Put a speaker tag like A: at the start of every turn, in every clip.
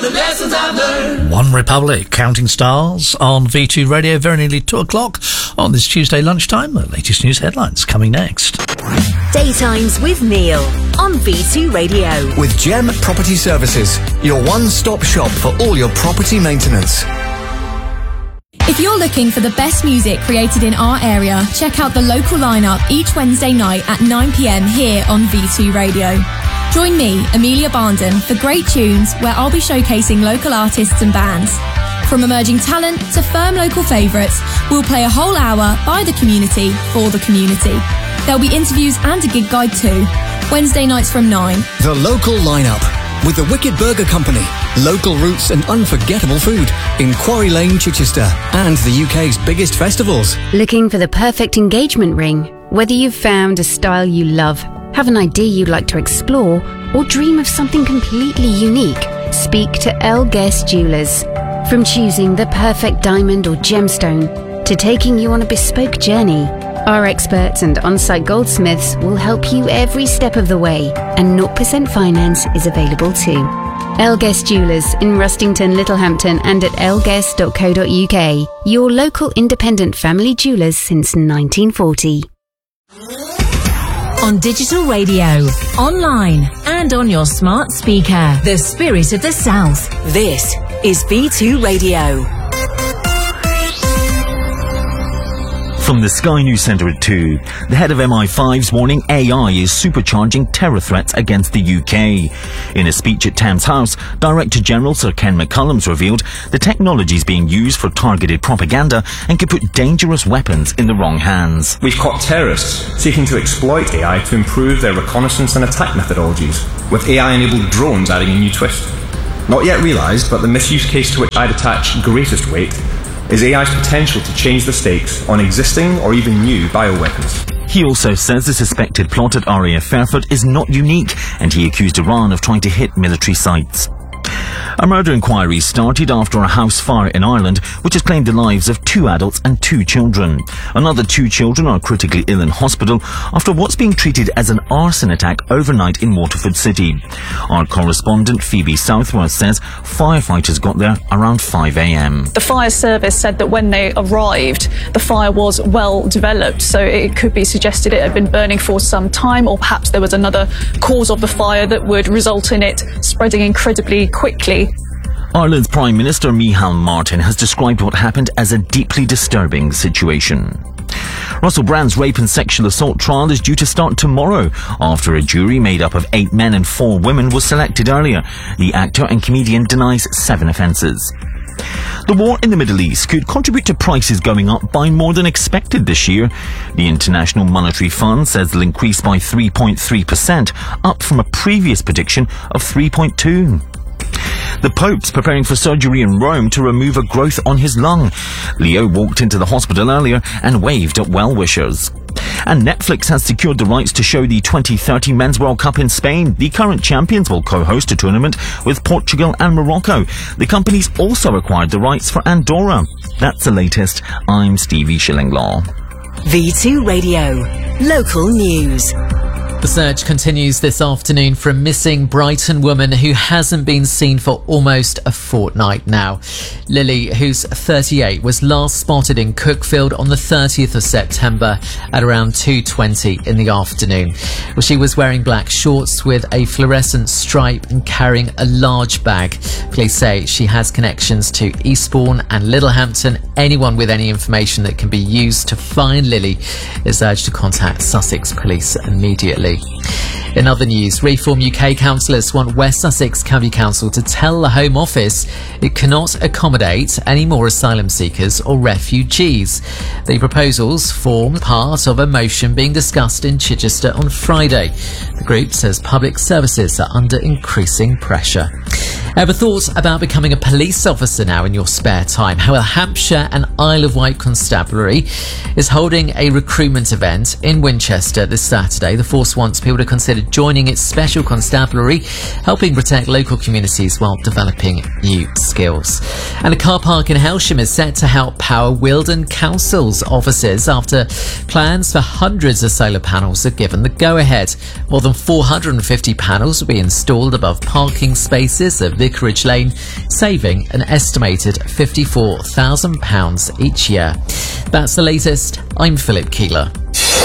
A: the lessons I've learned.
B: One Republic, Counting Stars on V2 Radio, very nearly 2 o'clock on this Tuesday lunchtime. The latest news headlines coming next.
C: Daytimes with Neil on V2 Radio.
D: With Gem Property Services, your one-stop shop for all your property maintenance.
E: If you're looking for the best music created in our area, check out the local lineup each Wednesday night at 9 p.m. here on V2 Radio. Join me, Amelia Barnden, for great tunes where I'll be showcasing local artists and bands. From emerging talent to firm local favourites, we'll play a whole hour by the community for the community. There'll be interviews and a gig guide too. Wednesday nights from 9.
D: The local lineup with the Wicked Burger Company, local roots and unforgettable food in Quarry Lane, Chichester, and the UK's biggest festivals.
F: Looking for the perfect engagement ring? Whether you've found a style you love, have an idea you'd like to explore, or dream of something completely unique, speak to L. Guest Jewellers. From choosing the perfect diamond or gemstone to taking you on a bespoke journey, our experts and on-site goldsmiths will help you every step of the way, and 0% finance is available too. L. Guest Jewellers in Rustington, Littlehampton, and at lguest.co.uk. Your local independent family jewellers since 1940.
C: On digital radio, online, and on your smart speaker. The Spirit of the South. This is V2 Radio.
G: From the Sky News Centre at 2, the head of MI5's warning AI is supercharging terror threats against the UK. In a speech at Thames House, Director General Sir Ken McCullum's revealed the technology is being used for targeted propaganda and can put dangerous weapons in the wrong hands.
H: We've caught terrorists seeking to exploit AI to improve their reconnaissance and attack methodologies, with AI-enabled drones adding a new twist. Not yet realised, but the misuse case to which I'd attach greatest weight is AI's potential to change the stakes on existing or even new bioweapons.
G: He also says the suspected plot at RAF Fairford is not unique, and he accused Iran of trying to hit military sites. A murder inquiry started after a house fire in Ireland, which has claimed the lives of 2 adults and 2 children. Another 2 children are critically ill in hospital after what's being treated as an arson attack overnight in Waterford City. Our correspondent Phoebe Southworth says firefighters got there around 5 a.m.
I: The fire service said that when they arrived, the fire was well developed, so it could be suggested it had been burning for some time, or perhaps there was another cause of the fire that would result in it spreading incredibly quickly.
G: Ireland's Prime Minister Micheál Martin has described what happened as a deeply disturbing situation. Russell Brand's rape and sexual assault trial is due to start tomorrow after a jury made up of 8 men and 4 women was selected earlier. The actor and comedian denies 7 offences. The war in the Middle East could contribute to prices going up by more than expected this year. The International Monetary Fund says they'll increase by 3.3%, up from a previous prediction of 3.2%. The Pope's preparing for surgery in Rome to remove a growth on his lung. Leo walked into the hospital earlier and waved at well-wishers. And Netflix has secured the rights to show the 2030 Men's World Cup in Spain. The current champions will co-host a tournament with Portugal and Morocco. The company's also acquired the rights for Andorra. That's the latest. I'm Stevie Shillinglaw.
C: V2 Radio. Local news.
J: The search continues this afternoon for a missing Brighton woman who hasn't been seen for almost a fortnight now. Lily, who's 38, was last spotted in Cookfield on the 30th of September at around 2:20 in the afternoon. Well, she was wearing black shorts with a fluorescent stripe and carrying a large bag. Police say she has connections to Eastbourne and Littlehampton. Anyone with any information that can be used to find Lily is urged to contact Sussex Police immediately. In other news, Reform UK councillors want West Sussex County Council to tell the Home Office it cannot accommodate any more asylum seekers or refugees. The proposals form part of a motion being discussed in Chichester on Friday. The group says public services are under increasing pressure. Ever thought about becoming a police officer now in your spare time? Well, Hampshire and Isle of Wight Constabulary is holding a recruitment event in Winchester this Saturday. The force wants people to consider joining its special constabulary, helping protect local communities while developing new skills. And a car park in Helsham is set to help power Wealdon Council's offices after plans for hundreds of solar panels are given the go-ahead. More than 450 panels will be installed above parking spaces of Vicarage Lane, saving an estimated £54,000 each year. That's the latest. I'm Philip Keeler.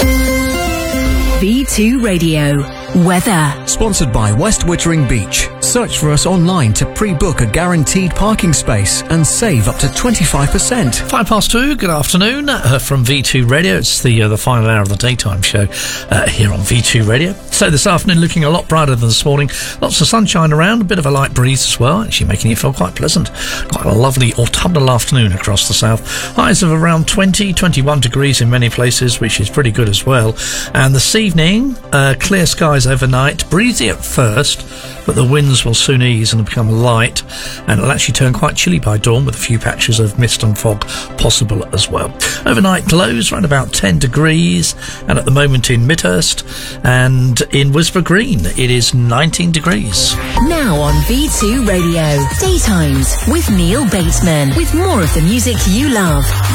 C: V2 Radio. Weather.
D: Sponsored by West Wittering Beach. Search for us online to pre-book a guaranteed parking space and save up to 25%.
B: 2:05, good afternoon from V2 Radio. It's the final hour of the daytime show here on V2 Radio. So this afternoon looking a lot brighter than this morning. Lots of sunshine around, a bit of a light breeze as well, actually making it feel quite pleasant. Quite a lovely autumnal afternoon across the south. Highs of around 20, 21 degrees in many places, which is pretty good as well. And this evening, clear skies overnight, breezy at first, but the winds will soon ease and become light, and it'll actually turn quite chilly by dawn with a few patches of mist and fog possible as well. Overnight lows around about 10 degrees, and at the moment in Midhurst and in Wisborough Green it is 19 degrees.
C: Now on V2 Radio, Daytimes with Neil Bateman, with more of the music you love.